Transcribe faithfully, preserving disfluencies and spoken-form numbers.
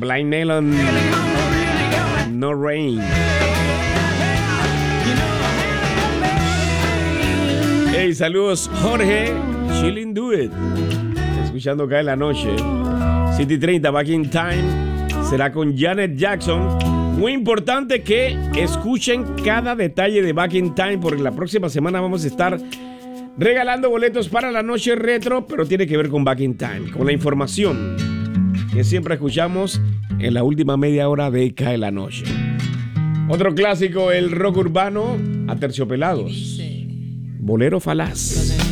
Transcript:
Blind Melon, No Rain. Hey, saludos Jorge, Chilling Do It. Escuchando Cae la Noche. City treinta, Back in Time. Será con Janet Jackson. Muy importante que escuchen cada detalle de Back in Time, porque la próxima semana vamos a estar regalando boletos para la noche retro, pero tiene que ver con Back in Time, con la información que siempre escuchamos en la última media hora de Cae la Noche. Otro clásico, el rock urbano, Aterciopelados. Bolero Falaz.